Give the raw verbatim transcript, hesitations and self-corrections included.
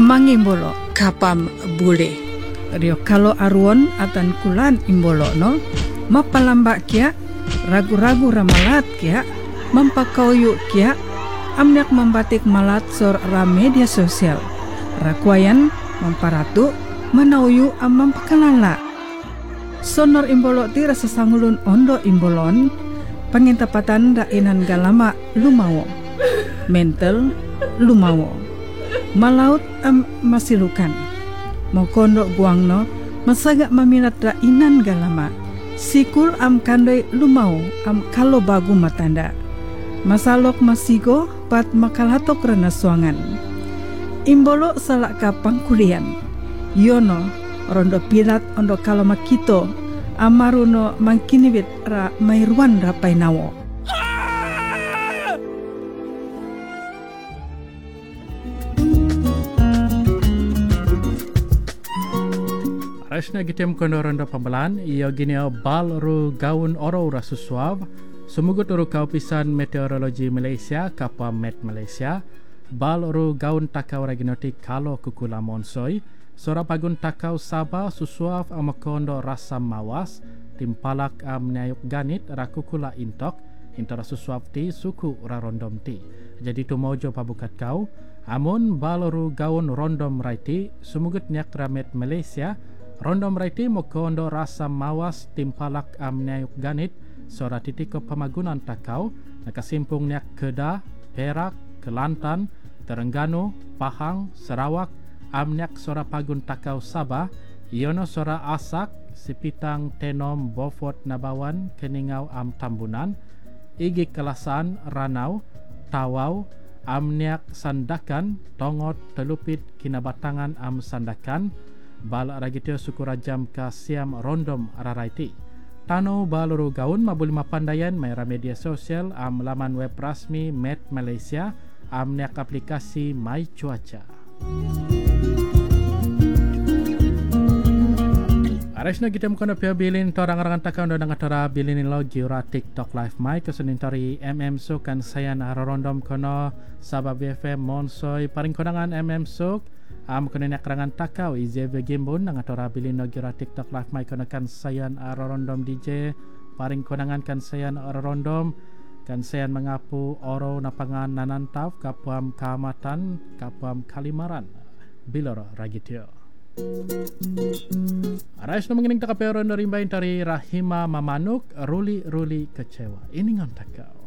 mangimbolo kapam bule rio kalau aruon atan kulan imbolo no mapalambak kia ragu-ragu ramalat kia mampakauyu kia amnyak membatik malat sor ra media sosial rakwayan memparatu manauyu am mampakalala sonor imbolo ti rasa sangulun ondo imbolon pangintapatan rainan galama lumawo mental lumawo malaut am masilukan mau kondo guangno masaga maminat rainan galama sikul am kandai lumau am kalo bagu matanda masalok masigo pat makalatok rena suangan imbolo salak kapang kulian yono rondo pilat ondo kalo makito amaruno mangkinibit ra mairwan rapai nawo. Rasna gitem kono rondo pambalan iyo gini bal ru gaun oro rasu suav sumugut ru kaupisan meteorologi Malaysia kapa Met Malaysia bal ru gaun takau raginoti kalo kukula monsoi sora pagun takau Sabah susuav amakondo rasa mawas timpalak am nyayuk ganit rakukula intok intara susuav ti suku rarondom ti jadi tumojo pabukat kau amun bal ru gaun rondom raiti sumugut nyak ramet Malaysia rondom raiti mokondo rasa mawas timpalak am nyayuk ganit sora titiko pamagunan takau nakasimpung nyak Kedah, Perak, Kelantan, Terengganu, Pahang, Sarawak amnyak sora pagun takau Sabah iono sora Asak, Sipitang, Tenom, Beaufort, Nabawan, Keningau am Tambunan igi Kelasan, Ranau, Tawau amnyak Sandakan, Tongot, Telupit, Kinabatangan am Sandakan bal ragitio suku rajam ka siam rondom raraiti tano baluru gaun mabuli mapandayan mayra media sosial am laman web rasmi Met Malaysia amnyak aplikasi My Cuaca. Aresna kita mukana pia bilin torang-rangan takau dan ngatara bilin lo jiura TikTok live my kesunin tori M M so kan sayan arorondom kono sabab B F M monsoi paring konangan M M so am kono nak rangan takau ize begimbun ngatara bilin lo jiura TikTok live my kono kan sayan arorondom D J paring konangan kan sayan arorondom kan sayan mengapu oro napangan nanantaf kapuam kamatan kapuam kalimaran biloro ragitio. Arais na mengining takapero na rimbain tari Rahima Mamanuk Ruli Ruli Kecewa ini ngon takau.